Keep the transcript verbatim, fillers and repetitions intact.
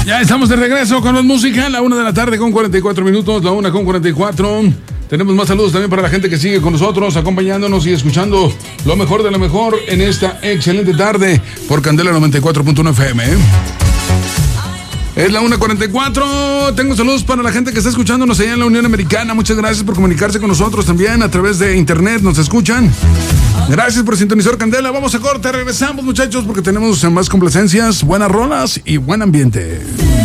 Ya estamos de regreso con la música, la una de la tarde con cuarenta y cuatro minutos, la una con cuarenta y cuatro. Tenemos más saludos también para la gente que sigue con nosotros, acompañándonos y escuchando lo mejor de lo mejor en esta excelente tarde por Candela noventa y cuatro punto uno F M. ¿eh? Es la una cuarenta y cuatro. Tengo saludos para la gente que está escuchándonos allá en la Unión Americana. Muchas gracias por comunicarse con nosotros también a través de internet. Nos escuchan. Gracias por sintonizar Candela. Vamos a corte, regresamos muchachos porque tenemos más complacencias, buenas rolas y buen ambiente.